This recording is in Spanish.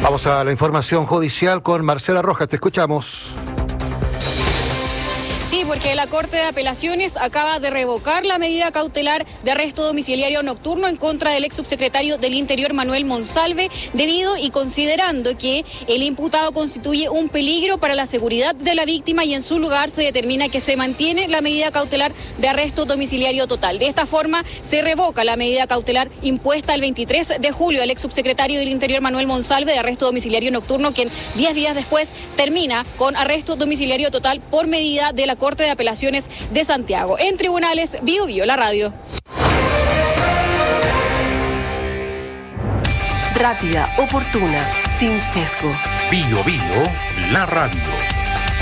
Vamos a la información judicial con Marcela Rojas, te escuchamos. Sí, porque la Corte de Apelaciones acaba de revocar la medida cautelar de arresto domiciliario nocturno en contra del ex subsecretario del Interior, Manuel Monsalve, debido y considerando que el imputado constituye un peligro para la seguridad de la víctima y en su lugar se determina que se mantiene la medida cautelar de arresto domiciliario total. De esta forma se revoca la medida cautelar impuesta el 23 de julio al ex subsecretario del Interior, Manuel Monsalve, de arresto domiciliario nocturno, quien 10 días después termina con arresto domiciliario total por medida de la Corte de Apelaciones de Santiago. En tribunales, Bio Bio, la radio. Rápida, oportuna, sin sesgo. Bio Bio, la radio.